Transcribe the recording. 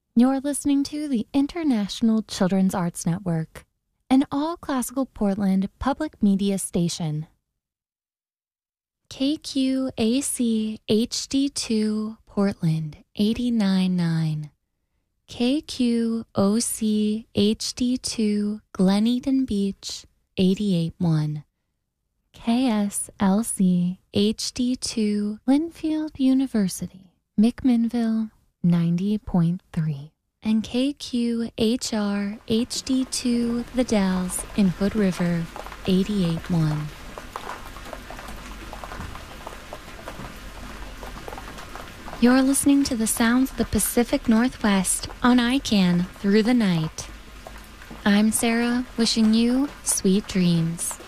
You're listening to the International Children's Arts Network, an all-classical Portland public media station. KQAC HD2 Portland 89.9. KQOC HD2 Glen Eden Beach 88.1. KSLC HD2 Linfield University, McMinnville 90.3. And KQHR HD2 The Dalles in Hood River 88.1. You're listening to the sounds of the Pacific Northwest on ICANN through the night. I'm Sarah, wishing you sweet dreams.